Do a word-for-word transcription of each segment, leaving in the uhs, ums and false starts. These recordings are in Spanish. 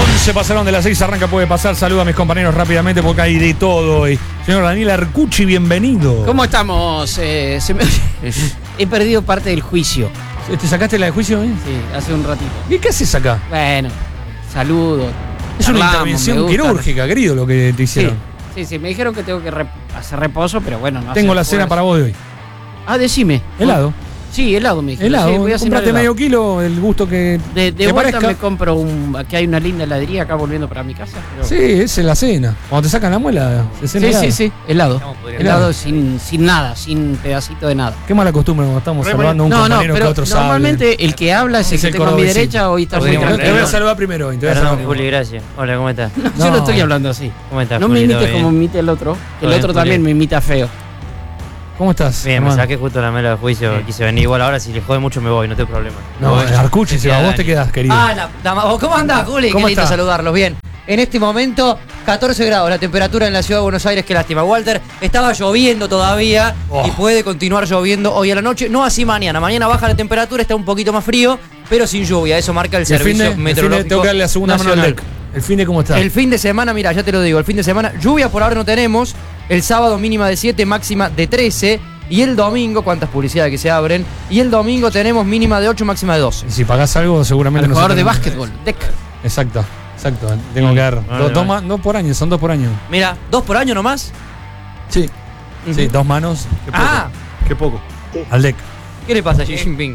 once pasaron de las seis, arranca, puede pasar. Saludo a mis compañeros rápidamente porque hay de todo hoy. Señor Daniel Arcucci, bienvenido. ¿Cómo estamos? Eh, se me... He perdido parte del juicio. ¿Te sacaste la de juicio? ¿eh? Sí, hace un ratito. ¿Y qué haces acá? Bueno, saludo. Es una intervención quirúrgica, querido, lo que te hicieron. Sí, sí, sí, me dijeron que tengo que rep hacer reposo, pero bueno, no. Tengo la cena para vos de hoy. Ah, decime. Helado. Sí, helado me dijeron. Helado, sí, voy a comprate medio kilo, el gusto que De, de te vuelta parezca. me compro un... Aquí hay una linda heladería acá volviendo para mi casa. Pero... Sí, esa es la cena. Cuando te sacan la muela, se cena Sí, helado. sí, sí, helado. Helado. Helado sin, sin nada, sin pedacito de nada. Qué mala costumbre cuando estamos Re- salvando a un no, no, compañero pero que otro sabe. normalmente el que habla es el Es que el tengo a mi cordobesito. derecha, hoy está muy Te tranquilo. voy a saludar primero hoy. Te voy a Perdón, saludar Juli, primero. gracias. Hola, ¿cómo estás? No, No. yo no estoy hablando así. ¿Cómo estás, No me Juli? ¿Todo imites bien? como me imita el otro. Que el Todo otro bien, también Juli. me imita feo. ¿Cómo estás? Bien, hermano? me saqué justo la mela de juicio, Sí. quise venir. Igual ahora si le jode mucho me voy, no tengo problema. No, Me voy. Arcucci se va. queda Vos te Dani. quedás, querido. Ah, la, la- ¿cómo andás, Juli? ¿Cómo Qué lindo está? saludarlos. Bien. En este momento, catorce grados la temperatura en la ciudad de Buenos Aires. Qué lástima. Walter, estaba lloviendo todavía Oh. y puede continuar lloviendo hoy a la noche. No así mañana. Mañana baja la temperatura, está un poquito más frío, pero sin lluvia. Eso marca el Y el fin servicio de, el fin de meteorológico tengo que darle la segunda mano al nacional. deck. El fin de cómo está. El fin de semana, mira, ya te lo digo, el fin de semana, lluvia por ahora no tenemos. El sábado mínima de siete, máxima de trece. Y el domingo, cuántas publicidades que se abren. Y el domingo tenemos mínima de ocho, máxima de doce. Y si pagás algo, seguramente El no jugador se de te- básquetbol. Deck. Exacto, exacto. Tengo que dar Vale, dos, vale. dos ma- dos por año, son dos por año. Mira, dos por año nomás. Sí. Sí, dos manos Ah, Qué poco. al deck. ¿qué le pasa a Xi Jinping?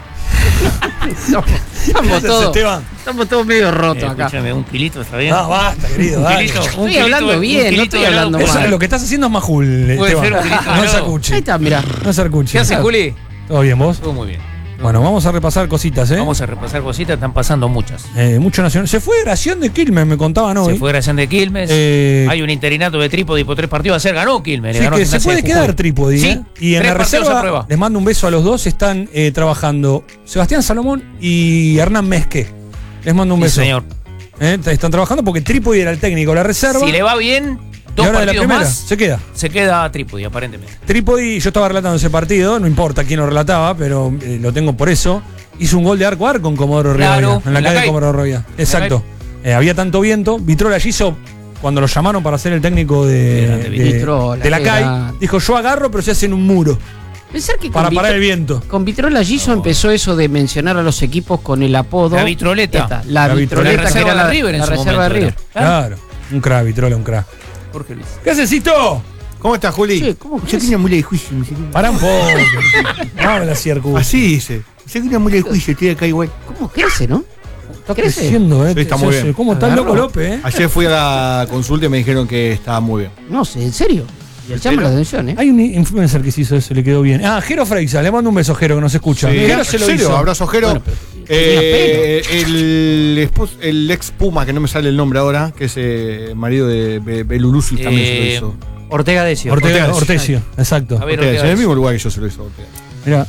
Estamos, estamos todos, Esteban? estamos todos medio rotos Eh, acá. escúchame, un kilito, ¿está bien? No, basta, querido. un dale. kilito, un Estoy kilito, hablando un bien, no kilito estoy de helado hablando puede Eso mal. es lo que estás haciendo es más Jul, Puede Esteban. ser un kilito de No es helado. Arcucci. Ahí está, mirá. No es Arcucci. ¿Qué hace, Juli? ¿Todo bien, vos? Todo muy bien. Bueno, vamos a repasar cositas, ¿eh? Vamos a repasar cositas, están pasando muchas. Eh, mucho nacional. Se fue Gracián de Quilmes, me contaban hoy. Se fue Gracián de Quilmes. Eh, Hay un interinato de Trípode por tres partidos. Ayer ganó Quilmes. Sí, ganó que se Gimnasia puede de Jujuy. quedar Trípode, Sí, ¿eh? Y en tres la partidos a reserva prueba. les mando un beso a los dos. Están eh, trabajando Sebastián Salomón y Hernán Mezque. Les mando un Sí, beso. señor. Eh, Están trabajando porque Trípode era el técnico de la reserva. Si le va bien, y dos ahora de la partidos primera más, se queda. se queda Trípode, aparentemente. Trípode, yo estaba relatando ese partido, no importa quién lo relataba, pero eh, lo tengo por eso. Hizo un gol de arco a arco con Comodoro Claro, Rivadavia, en la en la calle de calle. Comodoro Rivadavia. Exacto. Eh, había tanto viento. Vitrola allí hizo, cuando lo llamaron para ser el técnico de, Grande, de, Vitrola, de la qué C A I, grande. dijo: yo agarro, pero se hace en un muro Pensar que para con parar Vitro- el viento. Con Vitrola Giso empezó eso de mencionar a los equipos con el apodo. La vitroleta. Esta, la, La vitroleta, vitroleta. que era La la, reserva de River en la su reserva de momento River. Claro. Un crack, Vitrola, un crack. Jorge Luis. ¿Qué haces, Cito? ¿Cómo estás, Juli? Che, ¿cómo Yo crees? tenía mula de juicio. me dice. Pará un poco. No habla así, Arcucci. Así dice. Yo tenía mula de juicio, estoy acá igual. ¿Cómo crece, no? Está crece? creciendo, ¿eh? Sí, está Se muy hace- bien. ¿Cómo está el Agarró. loco López, eh? Ayer fui a la consulta y me dijeron que estaba muy bien. No sé, ¿en serio? ¿En Llama la serio? atención, ¿eh? Hay un influencer que se hizo eso, le quedó bien. Ah, Jero Freixa, le mando un beso, Jero, que nos escucha. Sí. Jero ¿En se lo serio? hizo. Abrazo, Jero. Bueno, pero Eh, el, espos- el ex Puma, que no me sale el nombre ahora, que es eh, marido de Be- Belulucius, también se lo Eh, hizo. Ortega Decio. Ortega, Ortega. Ortesio, exacto. A ver, Ortega, Ortega. en el mismo lugar que yo se lo hizo a Ortega. Mira.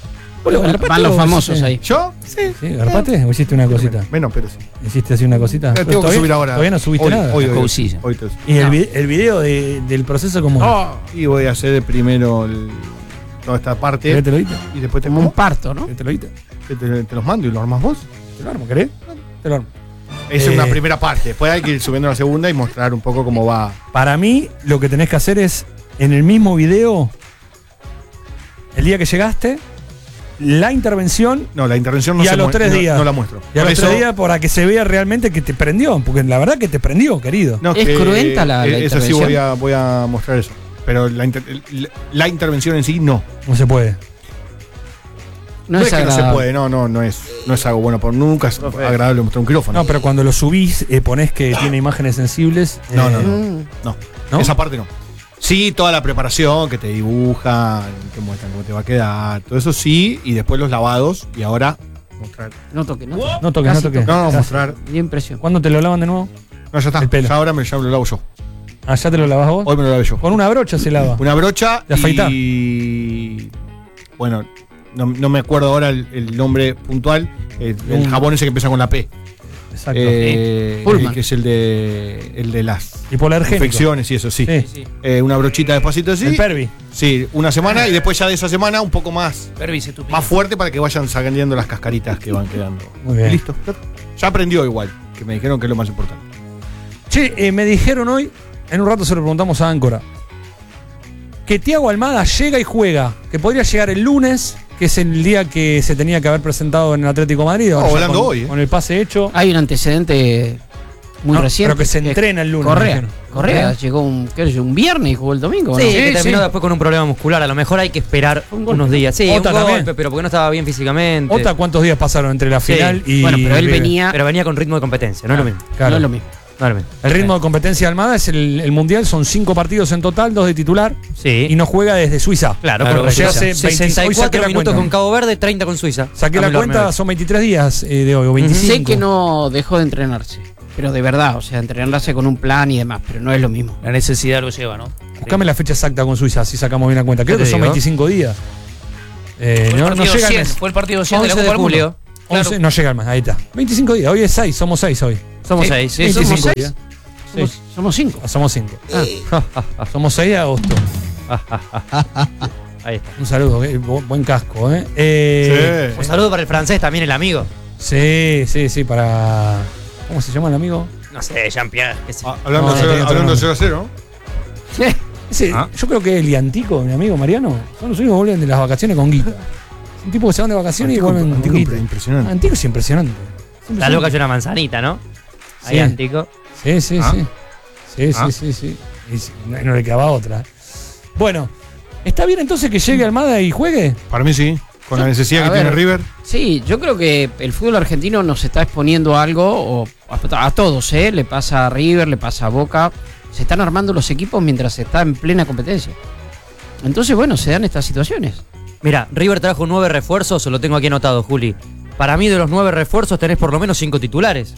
Van los famosos ahí. ¿Yo? Sí. ¿Sí? ¿Garpaste o hiciste una cosita? Menos, pero sí. ¿Hiciste así una cosita? Eh, tengo que ¿Todavía- subir ahora. Todavía no subiste hoy, nada. Hoy, hoy, hoy, Cousilla. hoy te- ¿Y el, No. vi- el video de- del proceso como? Oh, y voy a hacer primero el- toda esta parte ¿Querés te lo viste? y después te, Como un parto, ¿no? ¿Querés te lo viste? te, te- te los mando y lo armas vos. Te lo armo, ¿querés? Te lo armo. Esa Eh. es una primera parte. Después hay que ir subiendo la segunda y mostrar un poco cómo va. Para mí, lo que tenés que hacer es, en el mismo video, el día que llegaste, la intervención No, la intervención no y a se los mue- tres no- días. No, la muestro. y a Por los eso- tres días para que se vea realmente que te prendió. Porque la verdad que te prendió, querido. no, Es que- cruenta la- la eh, Eso sí intervención. voy a, voy a mostrar eso. Pero la, inter- la- la intervención en sí no. No se puede. No, No es es que no se agradable. puede, no, no, no es, no es algo bueno. Por nunca es agradable mostrar un quirófano. No, pero cuando lo subís, eh, ponés que tiene imágenes sensibles. No, no, eh, no. Mm. No, ¿No? esa parte no. Sí, toda la preparación que te dibujan, te muestran cómo te va a quedar, todo eso sí, y después los lavados, y ahora mostrar. No toque, ¿no? No toques, no Casi toques. No, no, Casi. mostrar. Dio impresión. ¿Cuándo te lo lavan de nuevo? No, ya está. El pelo. Ya ahora me, ya me lo lavo yo. Ah, ¿ya te lo lavas vos? Hoy me lo lavo yo. Con una brocha se lava. Una brocha De afeitar. y. Bueno, no, no me acuerdo ahora el, el nombre puntual. El, el Un- jabón ese que empieza con la P. Exacto. Eh, Pullman. que es el de el de las Hipoalergénico. infecciones y eso, sí. Sí. Sí. Eh, una brochita despacito así. El Pervi. Sí, una semana y después ya de esa semana un poco más, Pervis es tu más fuerte para que vayan saliendo las cascaritas que van quedando. Muy bien. Y listo. Ya aprendió igual. que me dijeron que es lo más importante. Che, eh, me dijeron hoy, en un rato se lo preguntamos a Áncora, que Thiago Almada llega y juega, que podría llegar el lunes, que es el día que se tenía que haber presentado en el Atlético de Madrid. No, ya volando con, hoy, eh. con el pase hecho. Hay un antecedente muy No, reciente. pero que se entrena el lunes, me Correa. dijeron. Correa llegó un, ¿qué es? un viernes y jugó el domingo. Sí, ¿no? que terminó sí. después con un problema muscular. A lo mejor hay que esperar Un golpe. unos días. Sí, Ota un golpe, también. pero porque no estaba bien físicamente. Ota, ¿cuántos días pasaron entre la Sí. final y Bueno, pero él River? venía. Pero venía con ritmo de competencia, no es lo mismo. Claro. No es lo mismo. No es lo mismo. El ritmo de competencia de Almada es el, el mundial, son cinco partidos en total, dos de titular, Sí. y no juega desde Suiza. Claro, Claro, porque ya Suiza. hace veinticinco, hoy saqué sesenta y cuatro la minutos cuenta. con Cabo Verde, treinta con Suiza. Saqué Dame la lo cuenta, armé. son veintitrés días eh, de hoy, o veinticinco. Sé que no dejó de entrenarse. Pero de verdad, o sea, entrenarse con un plan y demás, pero no es lo mismo. La necesidad lo lleva, ¿no? Buscame la fecha exacta con Suiza, así sacamos bien la cuenta. Creo ¿Qué que te son digo? veinticinco días. Eh, Fue, no, el no partido llega al cien, mes. fue el partido cien de la once Copa de del Mundo. julio. Claro. once, no llega al mes, ahí está. veinticinco días, hoy es seis, somos seis hoy. Somos Sí. seis, sí. veinticinco ¿Somos seis? días. Somos, Sí. somos cinco. Ah, somos cinco. Somos seis de agosto. Ahí está. Un saludo, eh, bu- buen casco, ¿eh? eh Sí. Un saludo para el francés también, el amigo. Sí, sí, sí, para. ¿Cómo se llama el amigo? No sé, Jean-Pierre. qué sé yo. Ah, hablando No, de no cero- tiene otro hablando de nombre. cero a cero, Ese, Ah. Yo creo que el Liantico, mi amigo Mariano, son los únicos que vuelven de las vacaciones con guita. Es un tipo que se van de vacaciones y vuelven con Antico, guita. impresionante. Antico es impresionante. Es La loca es una manzanita, ¿no? Ahí Sí. antico. Sí, sí, Ah. sí. Sí, sí, Ah. sí, sí. Y sí, no, no le quedaba otra. Bueno, ¿está bien entonces que llegue Almada y juegue? Para mí sí. Con la necesidad A que ver. tiene River. Sí, yo creo que el fútbol argentino nos está exponiendo a algo, o a, a todos, ¿eh? Le pasa a River, le pasa a Boca. Se están armando los equipos mientras se está en plena competencia. Entonces, bueno, se dan estas situaciones. Mira, River trajo nueve refuerzos, lo tengo aquí anotado, Juli. Para mí, de los nueve refuerzos, tenés por lo menos cinco titulares.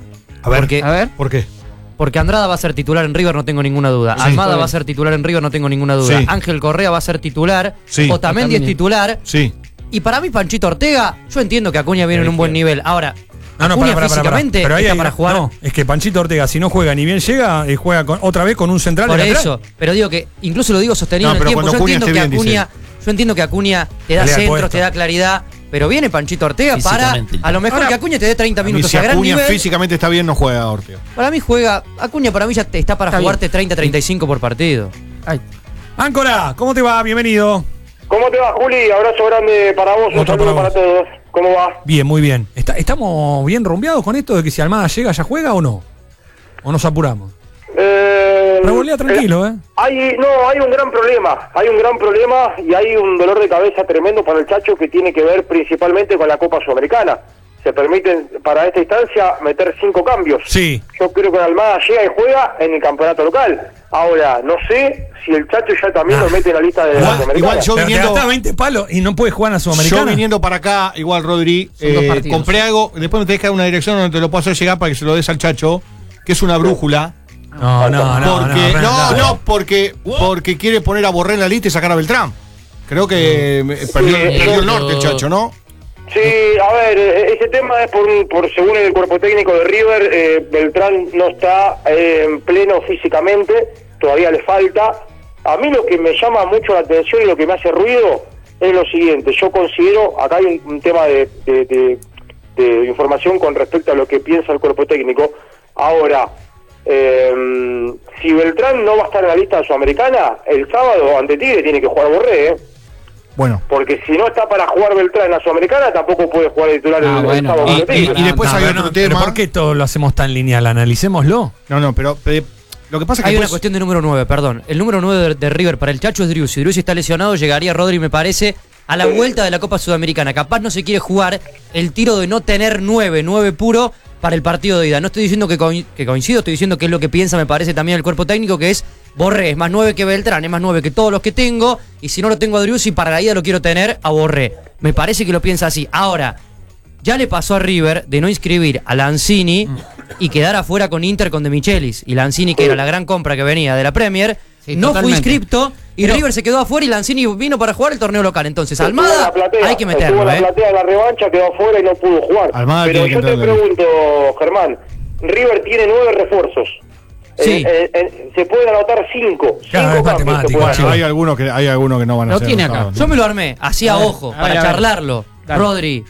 A ver. Porque, A ver. ¿Por qué? porque Andrada va a ser titular en River, no tengo ninguna duda. Sí. Almada Está va a bien. ser titular en River, no tengo ninguna duda. Sí. Ángel Correa va a ser titular. Sí. Otamendi es Otamendi. titular. Sí. Y para mí, Panchito Ortega, yo entiendo que Acuña viene en un buen nivel. Ahora, Acuña pará, pará, pará, físicamente pará. Pero ahí está hay- para jugar. No, es que Panchito Ortega, si no juega ni bien llega, eh, juega con- otra vez con un central Por de lateral. eso, pero digo que incluso lo digo sostenido No, en el pero tiempo. cuando Yo Acuña entiendo, esté que bien, Acuña, yo entiendo que Acuña te da Pelea el centros, puesto. te da claridad, pero viene Panchito Ortega para Físicamente. a lo mejor Ahora, que Acuña te dé treinta A mí, minutos si a gran Acuña nivel. físicamente está bien, no juega Ortega. Para mí juega, Acuña para mí ya te está para Está jugarte treinta, treinta y cinco por partido. Ay, Áncora, ¿cómo te va? Bienvenido. ¿Cómo te va, Juli? Abrazo grande para vos, un Otro saludo para para, vos. todos. ¿Cómo va? Bien, muy bien. Está- ¿Estamos bien rumbeados con esto de que si Almada llega ya juega o no? ¿O nos apuramos? Eh, Revolea tranquilo, ¿eh? Hay, no, hay un gran problema, hay un gran problema y hay un dolor de cabeza tremendo para el Chacho que tiene que ver principalmente con la Copa Sudamericana. Se permiten para esta instancia meter cinco cambios. Sí. Yo creo que Almada llega y juega en el campeonato local. Ahora, no sé si el Chacho ya también Ah. lo mete en la lista de la Igual- Sudamericana. igual yo Pero te viniendo- gastás veinte palos y no puedes jugar a la Yo Sudamericana. viniendo para acá, igual Rodri, Son dos eh, partidos. compré algo, después me tenés que dar una dirección donde te lo puedo hacer llegar para que se lo des al Chacho, que es una brújula. No, no, no. porque, no, no, no, no, porque, porque quiere poner a Borré en la lista y sacar a Beltrán. Creo que eh, perdió, Sí, perdió el pero- norte el Chacho, ¿no? Sí, a ver, eh, ese tema es por, por según el cuerpo técnico de River, eh, Beltrán no está eh, en pleno físicamente, todavía le falta. A mí lo que me llama mucho la atención y lo que me hace ruido es lo siguiente, yo considero, acá hay un, un tema de, de, de- de información con respecto a lo que piensa el cuerpo técnico. Ahora, eh, si Beltrán no va a estar en la lista sudamericana, el sábado ante Tigre tiene que jugar Borré, ¿eh? Bueno. Porque si no está para jugar Beltrán en la Sudamericana, tampoco puede jugar el titular Ah, el, el bueno. sábado Y, contra y- Tigre. y después No, hay pero otro no, pero tema. ¿por qué todo lo hacemos tan lineal? Analicémoslo. No, no, pero eh, lo que pasa es que Hay una después- cuestión de número nueve, perdón. El número nueve de, de River para el Chacho es Driussi. Driussi está lesionado, llegaría Rodri, me parece, a la vuelta de la Copa Sudamericana. Capaz no se quiere jugar el tiro de no tener nueve, nueve puro para el partido de ida. No estoy diciendo que, coi- que coincido, estoy diciendo que es lo que piensa, me parece, también el cuerpo técnico, que es Borré, es más nueve que Beltrán, es más nueve que todos los que tengo, y si no lo tengo a Driussi, para la ida lo quiero tener a Borré. Me parece que lo piensa así. Ahora, ya le pasó a River de no inscribir a Lanzini y quedar afuera con Inter con De Michelis. Y Lanzini, que era la gran compra que venía de la Premier, Sí, no totalmente. fue inscripto y Pero- River se quedó afuera y Lanzini vino para jugar el torneo local. Entonces, Estuvo en Almada la platea, hay que estuvo meterlo, en la ¿eh? platea de la revancha, quedó afuera y no pudo jugar. Almada Pero tiene que yo te entrar en la pregunto, Germán, River tiene nueve refuerzos. Sí. Eh, eh, eh, se pueden anotar cinco. Claro, cinco es cambios se matemático, pueden chico. anotar. hay algunos que hay algunos que no van a Lo ser tiene anotados, acá. ¿no? Yo me lo armé, así a A ver, ojo, a para ver, a ver. charlarlo. Dale. Rodri,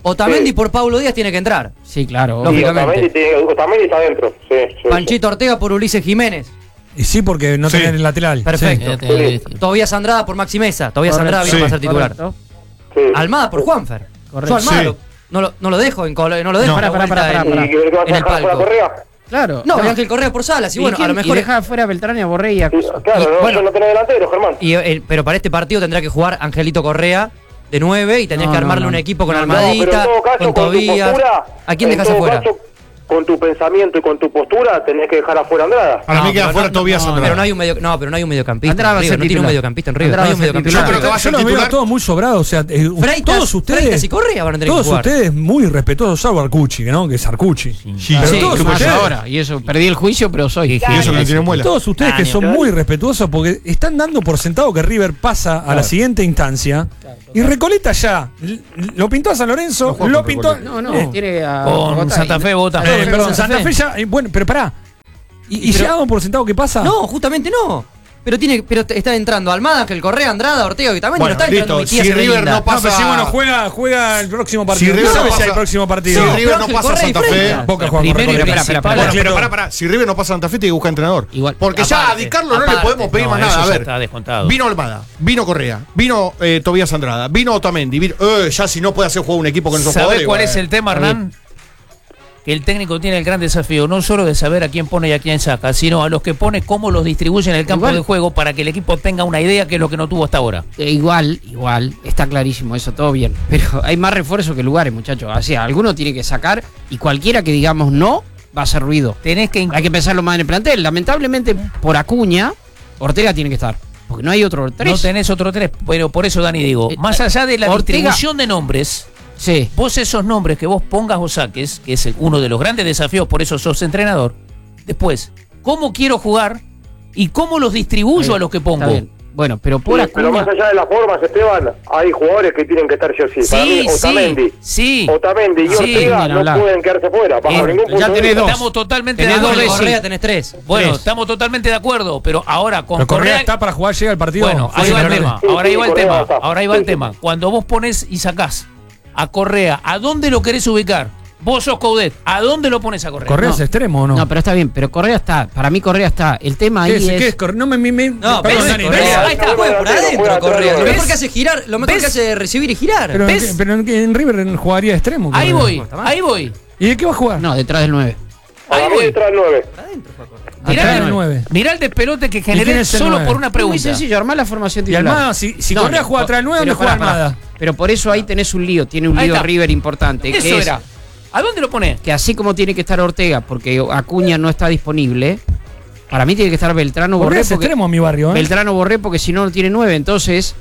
Otamendi Sí. por Paulo Díaz tiene que entrar. Sí, claro. Lo- Y lógicamente. Otamendi, tiene- Otamendi está adentro. Sí, sí, Panchito Ortega por Ulises Jiménez. Y sí, porque no Sí. tener el lateral. Perfecto. Sí. Eh, eh, Tobías Andrada por Maxi Mesa. Tobías Correcto. Andrada viene Sí. para ser titular. Correcto. sí. Almada por Juanfer. Correcto. Yo Almada Sí. lo- no, lo, no lo dejo en colo- no lo dejo No. a la Pará, pará, vuelta pará, en- pará, ¿Y qué vas a en el dejar fuera palco. Correa? Claro. No, Ángel Correa por Salas. Y bueno, a lo mejor. Y deja fuera a Beltrán y a Borré y a... Sí, claro, Y, no, bueno. no tenés delantero, Germán. y, eh, pero para este partido tendrá que jugar Angelito Correa de nueve y tendrías No, que armarle no, un no. equipo con No, no, Almadita, pero en todo caso, con con tu Tobías. postura, ¿A quién en dejas todo afuera? caso, con tu pensamiento y con tu postura, tenés que dejar afuera a Andrada. Para mí No, queda pero fuera no, Tobías no, Andrada. Pero no hay un medio, no, pero no hay un mediocampista. Andrada en va a River, ser no tiene un titular. mediocampista en River. Andrada No hay va un a ser mediocampista. Yo creo que va a Yo ser los veo titular. todos muy sobrados. O sea, eh, Freitas- todos ustedes. Freitas y Correa van a tener que Todos jugar. ustedes muy respetuosos, salvo Arcucci, ¿no? Que es Arcucci. Sí. Pero Sí, todos más ustedes, ahora. Y eso, perdí el juicio, pero soy. Y eso que no tiene muela. todos ustedes que son muy respetuosos porque están dando por sentado que River pasa a la siguiente instancia. Y Recoleta ya l- lo pintó a San Lorenzo, No juega lo con pintó. Recoleta. No, no, Eh, tiene a Con Bogotá Santa y- Fe vota. eh, con perdón, Santa Santa Fe. Fe ya. eh, Bueno, pero pará. ¿Y, y Pero- ya damos por sentado que pasa? No, justamente no. Pero tiene, pero te- está entrando Almada, Ángel Correa, Andrada, Ortega, que también Bueno, no está entrando listo. Matías Si River Relinda. no pasa- No, pero si bueno, juega, juega el próximo partido. Si ¿Qué River sabe no si hay pasa- próximo partido? Si No, River no Ángel pasa a Correa y Santa Fe. Freitas. Boca juega con Primero y Recoleta. Espera, espera, principal. Bueno, Porque pero lo- pará, pará. Si River no pasa a Santa Fe, tiene que buscar entrenador. Igual. Porque ya a Aparte, Di Carlo no le aparte. podemos pedir No, más eso nada. A ya ver, está descontado. vino Almada, vino Correa, vino eh, Tobías Andrada, vino Otamendi. Vino, eh, ya si no puede hacer juego un equipo con esos ¿Sabés jugadores. cuál bueno. es el tema, Hernán? Que el técnico tiene el gran desafío no solo de saber a quién pone y a quién saca, sino a los que pone, cómo los distribuye en el campo Igual. de juego para que el equipo tenga una idea que es lo que no tuvo hasta ahora. Eh, igual, igual, está clarísimo eso, todo bien. Pero hay más refuerzo que lugares, muchachos. O sea, alguno tiene que sacar y cualquiera que digamos no va a hacer ruido. Tenés que... Hay que pensarlo más en el plantel. Lamentablemente, por Acuña, Ortega tiene que estar. Porque no hay otro tres. No tenés otro tres, pero por eso, Dani, digo, Eh, más allá de la Ortega- distribución de nombres, Sí. vos esos nombres que vos pongas o saques, que es el- uno de los grandes desafíos, por eso sos entrenador, después, ¿cómo quiero jugar y cómo los distribuyo a los que Está pongo? bien. Bueno, pero por Sí, pero Acuña. más allá de las formas, Esteban, hay jugadores que tienen que estar sí o sí. Para mí, Sí, sí, Otamendi, sí. Otamendi y Sí, Ortega bien no hablado. pueden quedarse fuera, bajo Eh, ningún punto ya de tenés vista. dos. Estamos totalmente de Tenés dos acuerdo. de Correa sí. tenés tres. Bueno, Tres. estamos totalmente de acuerdo, pero ahora con Pero Correa Correa... está para jugar, llega el partido. Bueno, ahí Sí, va el pero- tema. Sí, Ahora sí, ahí va el Correa tema. está. Ahora ahí va Sí, el sí. tema. Cuando vos pones y sacás a Correa, ¿a dónde lo querés ubicar? Vos sos Coudet, ¿a dónde lo pones a Correa? ¿Correa No. es extremo o no? No, pero está bien, pero Correa está. Para mí Correa está. El tema ahí ¿Qué es? es. ¿Qué es Correa? No me. me, me- No, perdón, ¿ves? Dani, ¿Ves? no. Ahí está. Juega por Juega adentro, atrás, Correa. Lo ¿ves? mejor que hace es girar, lo mejor ¿ves? que hace es recibir y girar. Pero, en, ¿Ves? pero en, en River jugaría de extremo. Ahí Correa. voy, está mal. ahí voy. ¿Y de qué va a jugar? No, detrás del nueve. Ahí Para mí voy. detrás del nueve. Mirá, Atrás el- del nueve. mirá el despelote que quién generé es el solo nueve? por una Muy pregunta. sencillo, armar la formación Y titular. Almada, si, si No, Correa no, juega atrás del nueve, pero ¿dónde juega pará, pará. Almada? Pero por eso ahí tenés un lío, tiene un Ahí lío está. River importante. Eso que es era. ¿A dónde lo ponés? que así como tiene que estar Ortega, porque Acuña no está disponible, para mí tiene que estar Beltrano Correa Borré. es Porque, extremo en mi barrio, ¿eh? Beltrano Borré, porque si no, no tiene nueve. Entonces,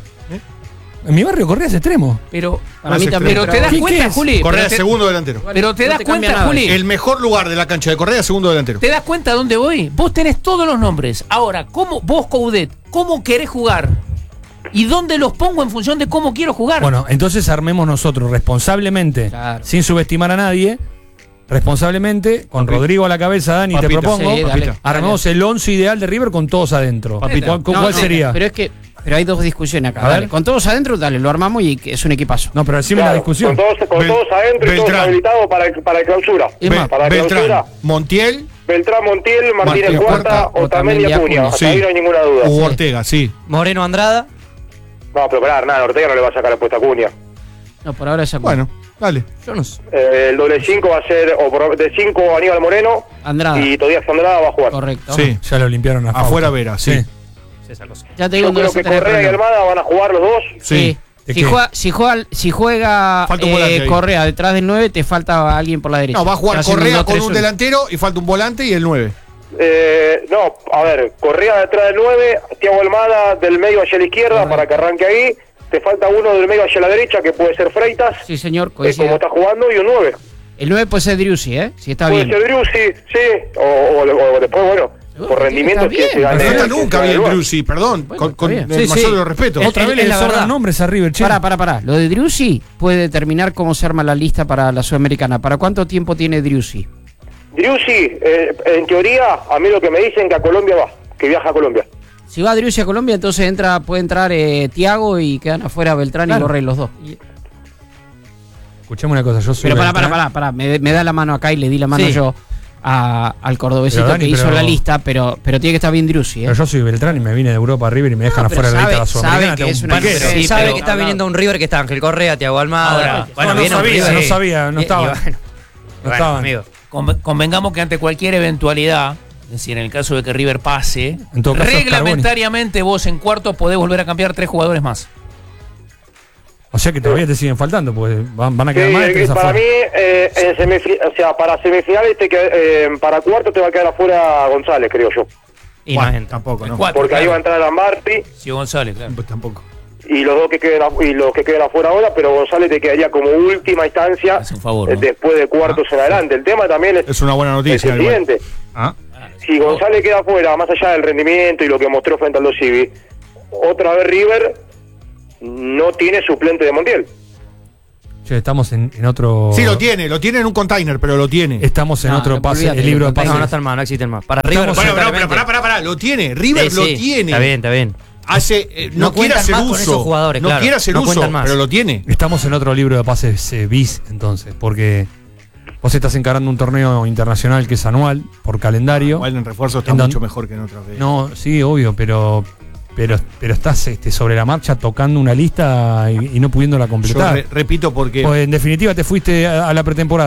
En mi barrio Correa es extremo. Pero, para No mí es también. pero te das ¿Qué- qué cuenta, es? Juli. Correa pero es te, segundo delantero. pero te No das te cambia cuenta, nada Juli. El mejor lugar de la cancha de Correa, segundo delantero. ¿Te das cuenta a dónde voy? Vos tenés todos los nombres. Ahora, ¿cómo vos, Coudet, cómo querés jugar? ¿Y dónde los pongo en función de cómo quiero jugar? Bueno, entonces armemos nosotros responsablemente, Claro. sin subestimar a nadie, responsablemente, con Papito. Rodrigo a la cabeza, Dani, te Papito. propongo, Sí, dale, armemos el once ideal de River con todos adentro. Papito. ¿Cuál, cuál No, no, sería? Pero es que pero hay dos discusiones acá. A Dale. ver. Con todos adentro, dale, lo armamos y que es un equipazo. No, pero decime Claro, la discusión. Con todos, con Bel- todos adentro y todos Beltrán. habilitados para, el- para el clausura. Es Be- más, para la Beltrán, clausura. Montiel, Beltrán, Montiel, Martínez Martínez Cuarta, Cuarta, Otamendi y Otamendi, Acuña. Acuña. Hasta Sí. ahí no hay ninguna duda. Hugo Ortega, sí. Moreno Andrada. No, pero pará, nada, Ortega no le va a sacar el puesto a Acuña. No, por ahora es Acuña. Bueno, dale. Yo no sé. Eh, el doble cinco va a ser o por- de cinco Aníbal Moreno Andrada. y Todavía Andrada va a jugar. Correcto. Sí. Ya lo limpiaron a Afuera Fausto. Vera, sí. Ya te digo Yo dónde creo vas a que tener Correa y problema. Almada van a jugar los dos. Sí. ¿De Si qué? juega, si juega, si juega Falta un eh, volante ahí. Correa detrás del nueve, te falta alguien por la derecha. No, va a jugar Estás haciendo Correa dos, con tres, un uno. delantero y falta un volante y el nueve. Eh, no, a ver, Correa detrás del nueve, Thiago Almada del medio hacia la izquierda para que arranque ahí. Te falta uno del medio hacia la derecha que puede ser Freitas, Sí, señor, eh, como coincido. está jugando, y un nueve. El nueve puede ser Driussi, ¿eh? Si está Puede bien. ser Driussi, sí, o, o- o después, bueno, Oh, por rendimiento está que se bien. gane. Pero no está que se nunca gane el bien lugar. Brucey, perdón. Bueno, con está con bien. el Sí, mayor sí. de los respetos. Es- Otra es- vez es le la sobran verdad. nombres a River, che. Pará, pará, pará. Lo de Driussi puede determinar cómo se arma la lista para la Sudamericana. ¿Para cuánto tiempo tiene Driussi? Driussi, eh, en teoría, a mí lo que me dicen que a Colombia va, que viaja a Colombia. Si va Driussi a Colombia, entonces entra, puede entrar eh, Thiago y quedan afuera Beltrán Claro. y Borrell los dos. Escuchame una cosa, yo soy Pero pará, Beltrán. pará, pará, pará. Me, me da la mano acá y le di la mano Sí. yo a- al cordobesito Pero, Dani, que hizo pero- la lista, pero, pero tiene que estar bien Driussi, ¿eh? Pero yo soy Beltrán y me vine de Europa a River y me dejan No, pero afuera de la lista de la sabe- Sudamericana. sabe que tengo es un una piquete. diferencia. Sí, Sí, sabe pero- que está viniendo un River que está Ángel Correa, Thiago Almada. Ahora, bueno, no, no viene un sabía, River, no sí. sabía, no Y- y estaba. bueno, No bueno, estaban. amigo. Conven- Convengamos que ante cualquier eventualidad, es decir, en el caso de que River pase, En todo caso, es reglamentariamente vos en cuarto podés volver a cambiar tres jugadores más. O sea que todavía te siguen faltando, pues van, van a Sí, quedar más de tres para afuera. mí, eh, en semifi- o sea, para semifinales, te queda- eh, para cuarto te va a quedar afuera González, creo yo. Y no Bueno, entra. tampoco, En ¿no? cuatro, Porque ahí claro. va a entrar Lamberti Sí, González, claro. Pues tampoco. y los dos que queden afu- y los que queden afuera ahora, pero González te quedaría como última instancia Hace un favor, eh, ¿no? después de cuartos en adelante. El tema también es, Es una buena es noticia. el igual. siguiente. Ah, Si González queda afuera, más allá del rendimiento y lo que mostró frente al Dos Civi, otra vez River no tiene suplente de Montiel. Che, estamos en, en otro. sí, lo tiene, lo tiene en un container, pero lo tiene. Estamos en No, otro no, pase, olvídate, el libro de lo pases. No, no están más, no existen más. Para River. Estamos- Bueno, pero, pero lamentablemente- pará, pará, pará, lo tiene. River Sí, lo sí, tiene. Está bien, está bien. Hace, eh, no, No quiere cuentan hacer más con uso. esos jugadores, no claro. quiere hacer No uso, cuentan más. pero lo tiene. Estamos en otro libro de pases eh, bis, entonces, porque vos estás encarando un torneo internacional que es anual, por calendario. Igual en refuerzo está ¿En dónde? mucho mejor que en otras veces. No, sí, obvio, pero pero, pero estás este, sobre la marcha tocando una lista y, y no pudiéndola Yo completar. re- repito porque Pues en definitiva te fuiste a, a la pretemporada